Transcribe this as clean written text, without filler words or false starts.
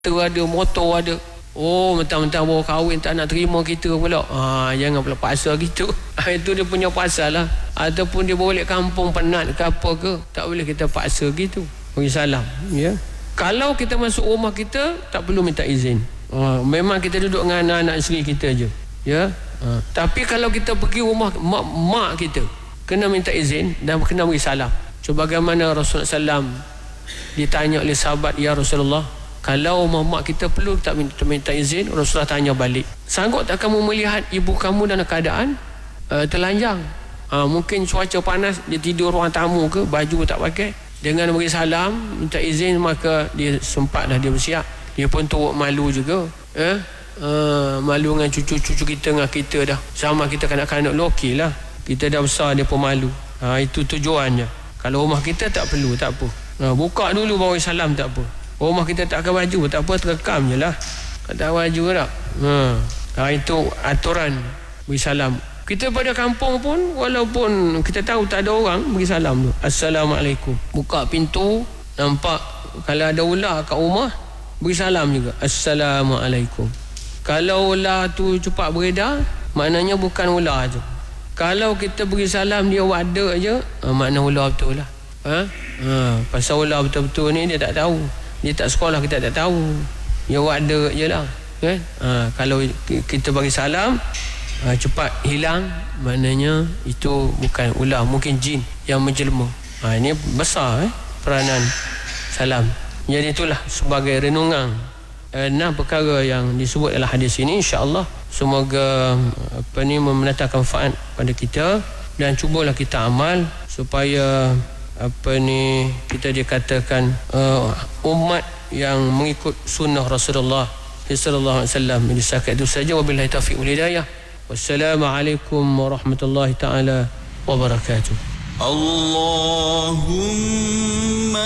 ada, motor ada. Oh, mentang-mentang baru kahwin tak nak terima kita pula. Jangan pula paksa gitu. Itu dia punya pasal lah. Ataupun dia balik kampung penat ke apa ke, tak boleh kita paksa gitu. Bagi salam, ya. Kalau kita masuk rumah kita, tak perlu minta izin. Memang kita duduk dengan anak-anak isteri kita je, ya. Tapi kalau kita pergi rumah mak kita, kena minta izin dan kena beri salam. Sebagaimana Rasulullah SAW ditanya oleh sahabat, ya Rasulullah, kalau mak kita perlu tak minta izin, Rasulullah tanya balik, sanggup tak kamu melihat ibu kamu dalam keadaan telanjang? Mungkin cuaca panas, dia tidur ruang tamu ke, baju tak pakai. Dengan beri salam, minta izin, maka dia sempatlah dia bersiap. Dia pun turut malu juga, malu dengan cucu-cucu kita, dengan kita dah. Sama kita kanak-kanak lu, okey lah. Kita dah besar, dia pun malu. Itu tujuannya. Kalau rumah kita tak perlu, tak apa. Buka dulu baru salam, tak apa. Rumah kita tak pakai baju, tak apa, terekam je lah. Tak baju tak. Itu aturan beri salam. Kita pada kampung pun, walaupun kita tahu tak ada orang, beri salam tu. Assalamualaikum. Buka pintu, nampak kalau ada ular kat rumah, beri salam juga. Assalamualaikum. Kalau ular tu cepat beredar, maknanya bukan ular je. Kalau kita beri salam dia wadak je, makna ular betul lah. Pasal ular betul-betul ni dia tak tahu. Dia tak sekolah, kita tak tahu. Dia wadak je lah, kan? Kalau kita bagi salam, cepat hilang, maknanya itu bukan ular, mungkin jin yang menjelma. Ini besar peranan salam. Jadi itulah sebagai renungan 6 perkara yang disebut dalam hadis ini. InsyaAllah semoga mendatangkan manfaat pada kita, dan cubalah kita amal supaya kita dikatakan umat yang mengikut sunnah Rasulullah sallallahu alaihi wasallam. Jadi setakat itu saja. Wabillahi taufiq wal hidayah. Wassalamualaikum warahmatullahi taala wabarakatuh. Allahumma